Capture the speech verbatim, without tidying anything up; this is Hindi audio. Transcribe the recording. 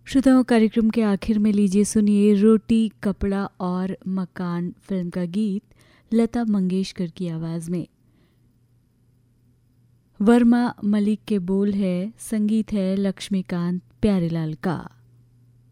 श्रोताओं, कार्यक्रम के आखिर में लीजिए सुनिए रोटी कपड़ा और मकान फिल्म का गीत लता मंगेशकर की आवाज में। वर्मा मलिक के बोल है, संगीत है लक्ष्मीकांत प्यारेलाल का।